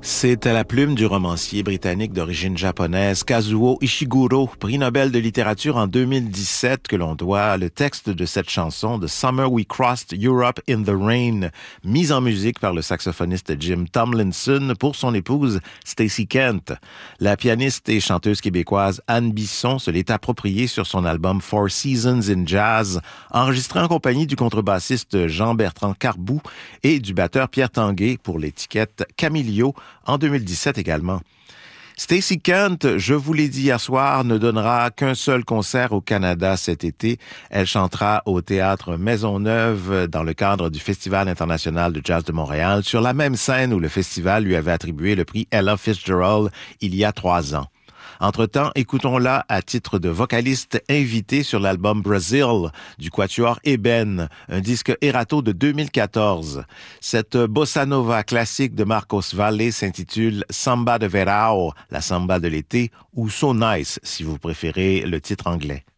C'est à la plume du romancier britannique d'origine japonaise Kazuo Ishiguro, prix Nobel de littérature en 2017, que l'on doit le texte de cette chanson The Summer We Crossed Europe in the Rain, mise en musique par le saxophoniste Jim Tomlinson pour son épouse Stacey Kent. La pianiste et chanteuse québécoise Anne Bisson se l'est appropriée sur son album Four Seasons in Jazz, enregistré en compagnie du contrebassiste Jean-Bertrand Carbou et du batteur Pierre Tanguay pour l'étiquette Camilio, en 2017 également. Stacey Kent, je vous l'ai dit hier soir, ne donnera qu'un seul concert au Canada cet été. Elle chantera au Théâtre Maisonneuve dans le cadre du Festival international de jazz de Montréal, sur la même scène où le festival lui avait attribué le prix Ella Fitzgerald il y a 3 ans. Entre-temps, écoutons-la à titre de vocaliste invitée sur l'album Brazil du quatuor Eben, un disque Erato de 2014. Cette bossa nova classique de Marcos Valle s'intitule Samba de Verão, la samba de l'été, ou So Nice si vous préférez le titre anglais.